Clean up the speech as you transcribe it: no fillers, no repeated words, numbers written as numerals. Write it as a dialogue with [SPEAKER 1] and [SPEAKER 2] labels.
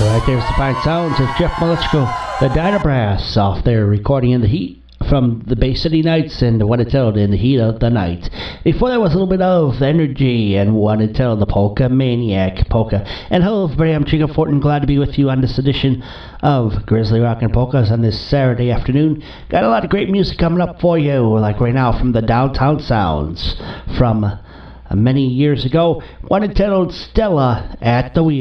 [SPEAKER 1] Right there's the fine sounds of Jeff Milichko, the Dynabrass, off there recording in the heat from the Bay City Nights and What It Tell in the Heat of the Night. Before that was a little bit of Energy and What It Tell, the Polka Maniac Polka. And hello everybody, I'm Chico Fortin, glad to be with you on this edition of Grizzly Rock and Polkas on this Saturday afternoon. Got a lot of great music coming up for you, like right now from the Downtown Sounds from many years ago. One entitled Stella at the Wheel.